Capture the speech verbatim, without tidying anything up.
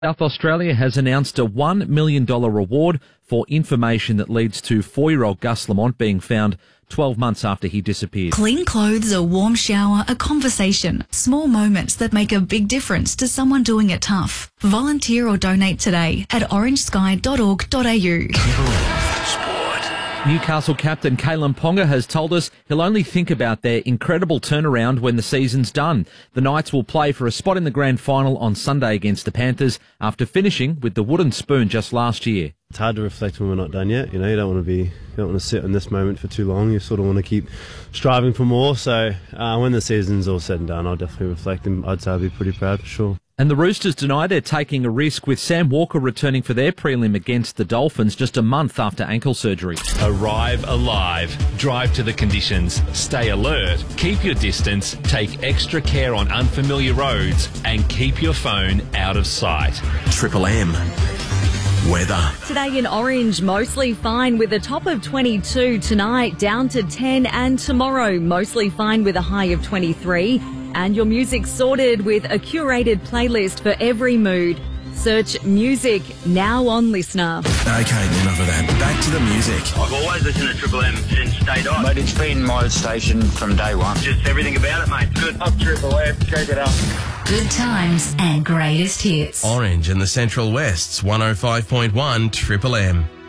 South Australia has announced a one million dollars reward for information that leads to four-year-old Gus Lamont being found twelve months after he disappeared. Clean clothes, a warm shower, a conversation. Small moments that make a big difference to someone doing it tough. Volunteer or donate today at orange sky dot org dot a u. Newcastle captain Kalyn Ponga has told us he'll only think about their incredible turnaround when the season's done. The Knights will play for a spot in the grand final on Sunday against the Panthers after finishing with the wooden spoon just last year. It's hard to reflect when we're not done yet. You know, you don't want to be, you don't want to sit in this moment for too long. You sort of want to keep striving for more. So uh, when the season's all said and done, I'll definitely reflect, and I'd say I'll be pretty proud for sure. And the Roosters deny they're taking a risk with Sam Walker returning for their prelim against the Dolphins just a month after ankle surgery. Arrive alive. Drive to the conditions. Stay alert. Keep your distance. Take extra care on unfamiliar roads. And keep your phone out of sight. Triple M. Weather. Today in Orange, mostly fine with a top of twenty-two. Tonight, down to ten. And tomorrow, mostly fine with a high of twenty-three. And your music sorted with a curated playlist for every mood. Search music now on Listener. Okay, enough of that. Back to the music. I've always listened to Triple M since day dot. Mate, it's been my station from day one. Just everything about it, mate. Good. Up Triple M. Check it out. Good times and greatest hits. Orange and the Central West's one oh five point one Triple M.